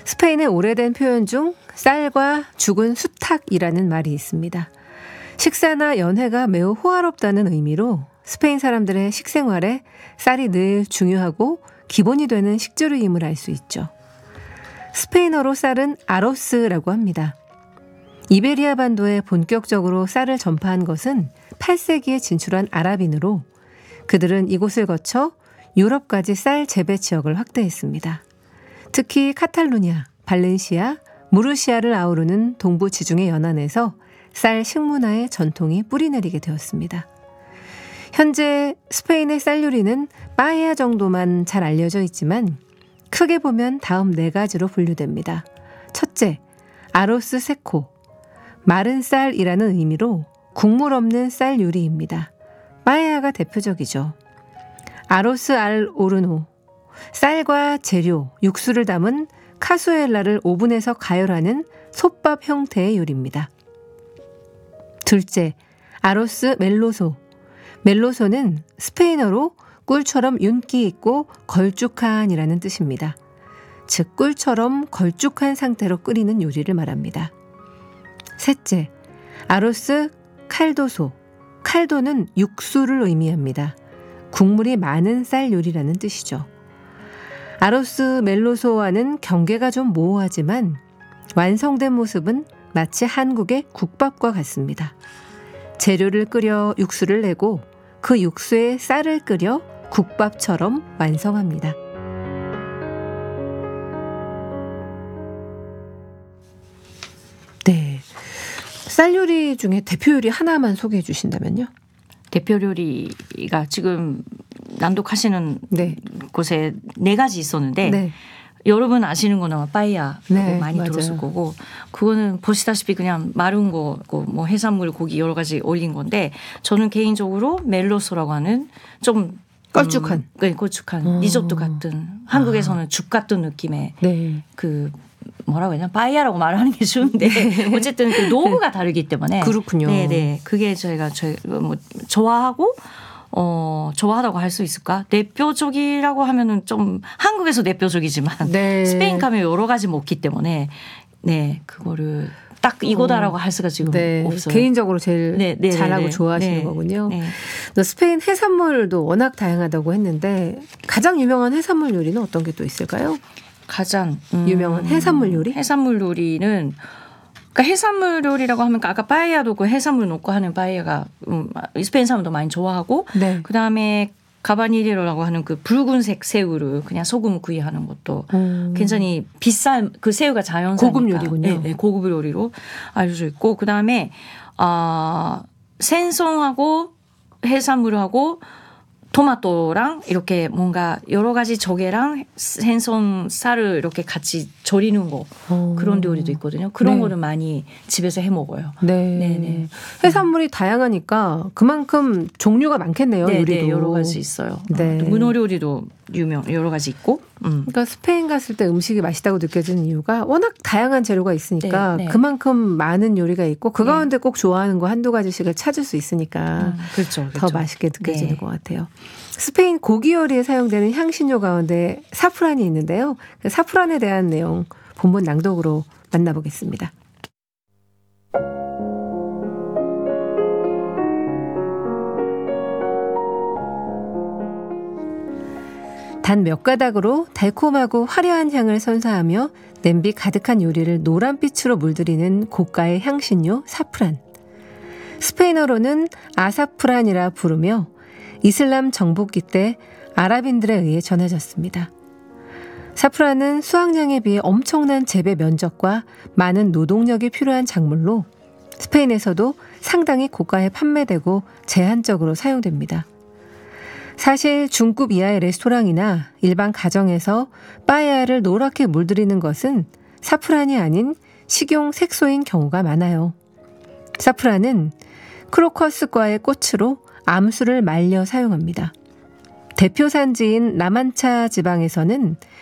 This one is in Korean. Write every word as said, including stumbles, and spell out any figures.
스페인의 오래된 표현 중 쌀과 죽은 수탉이라는 말이 있습니다. 식사나 연회가 매우 호화롭다는 의미로 스페인 사람들의 식생활에 쌀이 늘 중요하고 기본이 되는 식재료임을 알 수 있죠. 스페인어로 쌀은 아로스라고 합니다. 이베리아 반도에 본격적으로 쌀을 전파한 것은 팔 세기에 진출한 아랍인으로 그들은 이곳을 거쳐 유럽까지 쌀 재배 지역을 확대했습니다. 특히 카탈루냐, 발렌시아, 무르시아를 아우르는 동부 지중해 연안에서 쌀 식문화의 전통이 뿌리내리게 되었습니다. 현재 스페인의 쌀 요리는 빠에야 정도만 잘 알려져 있지만 크게 보면 다음 네 가지로 분류됩니다. 첫째, 아로스 세코. 마른 쌀이라는 의미로 국물 없는 쌀 요리입니다. 빠에야가 대표적이죠. 아로스 알 오르노. 쌀과 재료, 육수를 담은 카수엘라를 오븐에서 가열하는 솥밥 형태의 요리입니다. 둘째, 아로스 멜로소. 멜로소는 스페인어로 꿀처럼 윤기 있고 걸쭉한이라는 뜻입니다. 즉 꿀처럼 걸쭉한 상태로 끓이는 요리를 말합니다. 셋째, 아로스 칼도소. 칼도는 육수를 의미합니다. 국물이 많은 쌀 요리라는 뜻이죠. 아로스 멜로소와는 경계가 좀 모호하지만 완성된 모습은 마치 한국의 국밥과 같습니다. 재료를 끓여 육수를 내고 그 육수에 쌀을 끓여 국밥처럼 완성합니다. 네, 쌀 요리 중에 대표 요리 하나만 소개해 주신다면요? 대표 요리가 지금 낭독하시는 네. 곳에 네 가지 있었는데 네. 여러분 아시는 거는 아마 빠에야 네, 많이 맞아요. 들었을 거고 그거는 보시다시피 그냥 마른 거고 뭐 해산물, 고기 여러 가지 올린 건데 저는 개인적으로 멜로소라고 하는 좀 걸쭉한, 음, 네, 걸쭉한 어. 리조또 같은 한국에서는 죽 같은 느낌의 네. 그 뭐라고 해야 되나 빠에야라고 말하는 게 쉬운데 어쨌든 그 노브가 다르기 때문에 그렇군요. 네네 그게 저희가 저희 뭐 좋아하고 어 좋아하다고 할 수 있을까? 대표적이라고 하면은 좀 한국에서 대표적이지만 네. 스페인 가면 여러 가지 먹기 때문에 네 그거를 딱 이거다라고 어. 할 수가 지금 네. 없어요. 개인적으로 제일 네, 네, 잘하고 네, 네. 좋아하시는 네. 거군요. 네. 또 스페인 해산물도 워낙 다양하다고 했는데 가장 유명한 해산물 요리는 어떤 게 또 있을까요? 가장 음, 유명한 해산물 요리? 해산물 요리는 그러니까 해산물 요리라고 하면 아까 빠에야도 그 해산물 넣고 하는 빠에야가 음, 스페인 사람도 많이 좋아하고 네. 그다음에 가바니리로라고 하는 그 붉은색 새우를 그냥 소금 구이하는 것도 음. 굉장히 비싼 그 새우가 자연산이니까 고급 요리군요. 네, 네, 고급 요리로 알려져 있고 그다음에 아 생선하고 해산물하고 토마토랑 이렇게 뭔가 여러 가지 조개랑 생선 쌀을 이렇게 같이 절이는 거 어. 그런 요리도 있거든요. 그런 네. 거를 많이 집에서 해 먹어요. 네. 네네. 해산물이 다양하니까 그만큼 종류가 많겠네요. 네, 요리도. 네, 여러 가지 있어요. 네. 어, 문어 요리도 유명 여러 가지 있고. 음. 그러니까 스페인 갔을 때 음식이 맛있다고 느껴지는 이유가 워낙 다양한 재료가 있으니까 네, 네. 그만큼 많은 요리가 있고 그 네. 가운데 꼭 좋아하는 거 한두 가지씩을 찾을 수 있으니까 음, 그렇죠, 더 그렇죠. 맛있게 느껴지는 네. 것 같아요. 스페인 고기 요리에 사용되는 향신료 가운데 사프란이 있는데요. 그 사프란에 대한 내용 본문 낭독으로 만나보겠습니다. 단 몇 가닥으로 달콤하고 화려한 향을 선사하며 냄비 가득한 요리를 노란빛으로 물들이는 고가의 향신료 사프란. 스페인어로는 아사프란이라 부르며 이슬람 정복기 때 아랍인들에 의해 전해졌습니다. 사프란은 수확량에 비해 엄청난 재배 면적과 많은 노동력이 필요한 작물로 스페인에서도 상당히 고가에 판매되고 제한적으로 사용됩니다. 사실 중급 이하의 레스토랑이나 일반 가정에서 빠에야를 노랗게 물들이는 것은 사프란이 아닌 식용 색소인 경우가 많아요. 사프란은 크로커스과의 꽃으로 암수를 말려 사용합니다. 대표 산지인 라만차 지방에서는